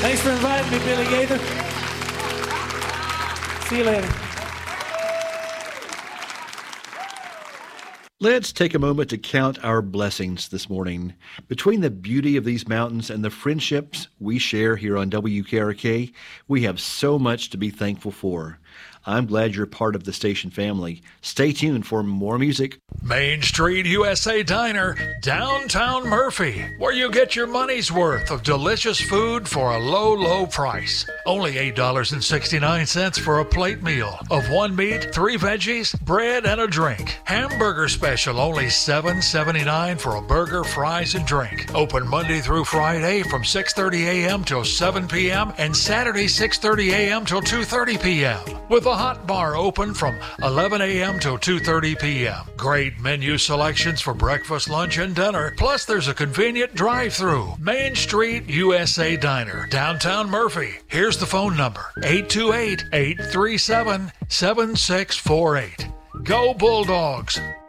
Thanks for inviting me, Billy Gaither. See you later. Let's take a moment to count our blessings this morning. Between the beauty of these mountains and the friendships we share here on WKRK, we have so much to be thankful for. I'm glad you're part of the station family. Stay tuned for more music. Main Street USA Diner, downtown Murphy, where you get your money's worth of delicious food for a low, low price. Only $8.69 for a plate meal of 1 meat, 3 veggies, bread, and a drink. Hamburger special, only $7.79 for a burger, fries, and drink. Open Monday through Friday from 6:30 a.m. till 7 p.m. and Saturday 6:30 a.m. till 2:30 p.m. with a hot bar open from 11 a.m. till 2:30 p.m. Great menu selections for breakfast, lunch, and dinner. Plus, there's a convenient drive-thru. Main Street USA Diner, downtown Murphy. Here's the phone number, 828-837-7648. Go Bulldogs!